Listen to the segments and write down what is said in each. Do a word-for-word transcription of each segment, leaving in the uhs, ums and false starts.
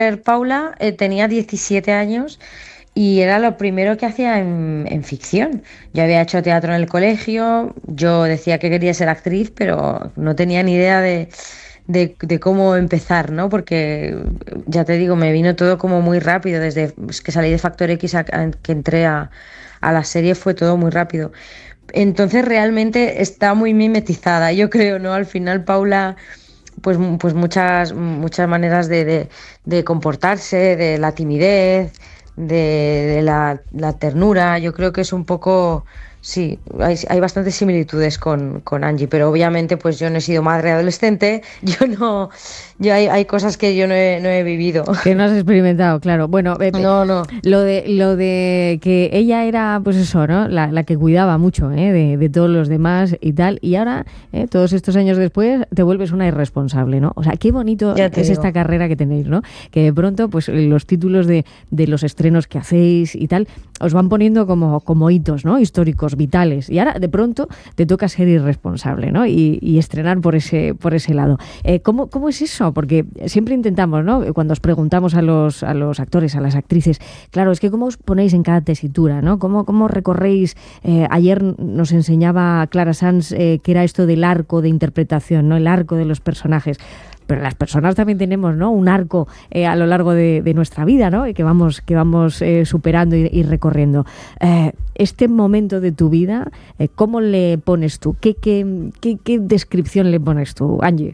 Paula eh, tenía diecisiete años y era lo primero que hacía en, en ficción. Yo había hecho teatro en el colegio, yo decía que quería ser actriz, pero no tenía ni idea de, de, de cómo empezar, ¿no? Porque ya te digo, me vino todo como muy rápido, desde pues, que salí de Factor X a, a que entré a, a la serie fue todo muy rápido. Entonces realmente está muy mimetizada, yo creo, ¿no? Al final Paula pues, pues muchas, muchas maneras de, de, de comportarse, de la timidez, de, de la, la ternura. Yo creo que es un poco, sí, hay, hay bastantes similitudes con, con Angie, pero obviamente pues yo no he sido madre adolescente, yo no, yo hay, hay cosas que yo no he, no he vivido. Que no has experimentado, claro. Bueno, eh, eh, No, no. lo de lo de que ella era, pues eso, ¿no? La, la que cuidaba mucho, ¿eh? de, de todos los demás y tal. Y ahora, ¿eh? Todos estos años después, te vuelves una irresponsable, ¿no? O sea, qué bonito Ya te es digo. esta carrera que tenéis, ¿no? Que de pronto, pues los títulos de, de los estrenos que hacéis y tal, os van poniendo como, como hitos, ¿no? Históricos, vitales. Y ahora, de pronto, te toca ser irresponsable, ¿no? Y, y estrenar por ese, por ese lado. Eh, ¿cómo, ¿Cómo es eso? Porque siempre intentamos, ¿no? Cuando os preguntamos a los, a los actores, a las actrices, claro, es que cómo os ponéis en cada tesitura, ¿no? ¿Cómo, cómo recorréis? Eh, ayer nos enseñaba Clara Sanz eh, que era esto del arco de interpretación, ¿no? El arco de los personajes. Pero las personas también tenemos, ¿no? Un arco eh, a lo largo de, de nuestra vida, ¿no? Y que vamos, que vamos eh, superando y, y recorriendo. Eh, este momento de tu vida, eh, ¿cómo le pones tú? ¿Qué, qué, qué, qué descripción le pones tú, Angie?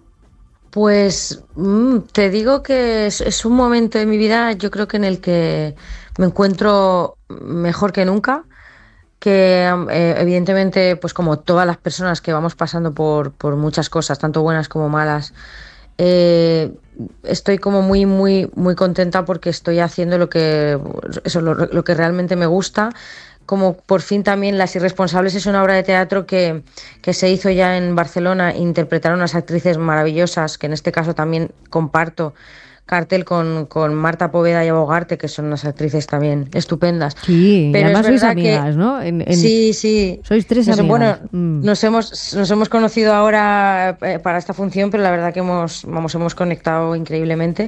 Pues mm, te digo que es, es un momento de mi vida, yo creo que en el que me encuentro mejor que nunca, que eh, evidentemente, pues como todas las personas que vamos pasando por, por muchas cosas, tanto buenas como malas, eh, estoy como muy, muy, muy contenta porque estoy haciendo lo que, eso, lo, lo que realmente me gusta. Como por fin también Las Irresponsables es una obra de teatro que, que se hizo ya en Barcelona, interpretaron unas actrices maravillosas, que en este caso también comparto cartel con, con Marta Poveda y Abogarte, que son unas actrices también estupendas. Sí, y Pero es además sois verdad que amigas, ¿no? En, en, sí, sí. sois tres Nos, bueno, amigas. Mm. nos hemos, nos hemos conocido ahora eh, para esta función, pero la verdad que hemos, vamos, hemos conectado increíblemente.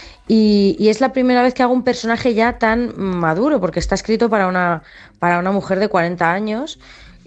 Y, y es la primera vez que hago un personaje ya tan maduro, porque está escrito para una, para una mujer de cuarenta años.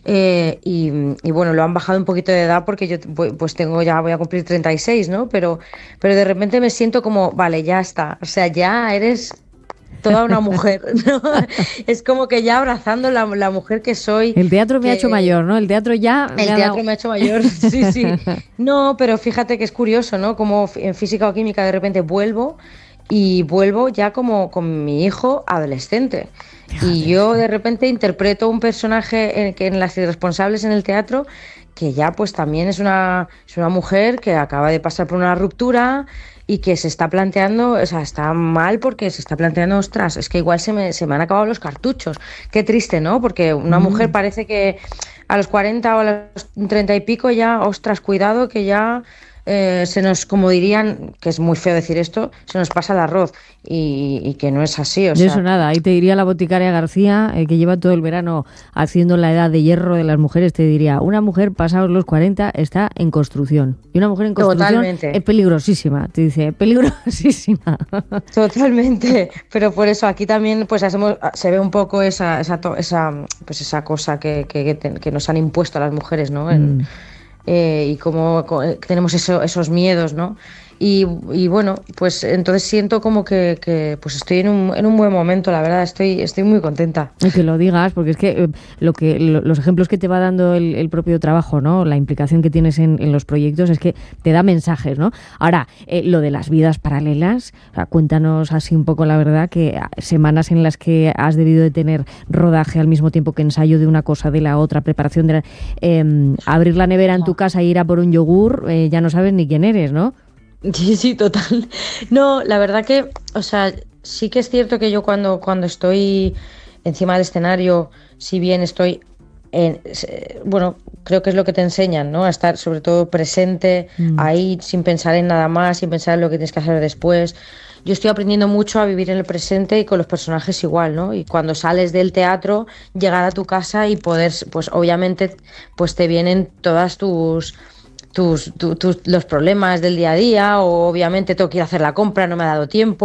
eh, y, y bueno, lo han bajado un poquito de edad porque yo voy- pues tengo ya, voy a cumplir treinta y seis, ¿no? Pero, pero de repente me siento como, vale, ya está. O sea, ya eres toda una mujer, ¿no? Es como que ya abrazando la, la mujer que soy, El teatro me ha hecho que mayor, ¿no? El teatro ya me el ha dado... teatro me ha hecho mayor, sí, sí. No, pero fíjate que es curioso, ¿no? Como f- en física o química de repente vuelvo y vuelvo ya como con mi hijo adolescente. Y Fíjate, es yo que... de repente interpreto un personaje en, que en Las Irresponsables en el teatro que ya pues también es una, es una mujer que acaba de pasar por una ruptura y que se está planteando, o sea, está mal porque se está planteando, ostras, es que igual se me, se me han acabado los cartuchos. Qué triste, ¿no? Porque una mujer Mm. parece que a los cuarenta o a los treinta y pico ya, ostras, cuidado que ya eh, se nos, como dirían, que es muy feo decir esto, se nos pasa el arroz y, y que no es así, o De eso sea, nada, ahí te diría la boticaria García, eh, que lleva todo el verano haciendo la edad de hierro de las mujeres, te diría, una mujer pasados los cuarenta está en construcción. Y una mujer en construcción es totalmente. peligrosísima, te dice, peligrosísima. Totalmente, pero por eso aquí también pues hacemos, se ve un poco esa, esa, to- esa, pues esa cosa que, que, que te- que nos han impuesto a las mujeres, ¿no? En, Mm. eh, y cómo co- eh, tenemos eso, esos miedos, ¿no? Y, y bueno, pues entonces siento como que, que, pues estoy en un, en un buen momento, la verdad, estoy, estoy muy contenta. Y que lo digas, porque es que eh, lo que lo- los ejemplos que te va dando el, el propio trabajo, ¿no? La implicación que tienes en, en los proyectos es que te da mensajes, ¿no? Ahora, eh, lo de las vidas paralelas, o sea, cuéntanos así un poco la verdad, que ah, semanas en las que has debido de tener rodaje al mismo tiempo que ensayo de una cosa, de la otra, preparación de la, eh, abrir la nevera en tu casa e ir a por un yogur, eh, ya no sabes ni quién eres, ¿no? Sí, sí, total. No, la verdad que, o sea, sí que es cierto que yo cuando, cuando estoy encima del escenario, si bien estoy en, se- bueno, creo que es lo que te enseñan, ¿no? A estar sobre todo presente Mm. ahí, sin pensar en nada más, sin pensar en lo que tienes que hacer después. Yo estoy aprendiendo mucho a vivir en el presente y con los personajes igual, ¿no? Y cuando sales del teatro, llegar a tu casa y poder, pues obviamente, pues te vienen todas tus tus, tu- tus- los problemas del día a día, o obviamente tengo que ir a hacer la compra, no me ha dado tiempo.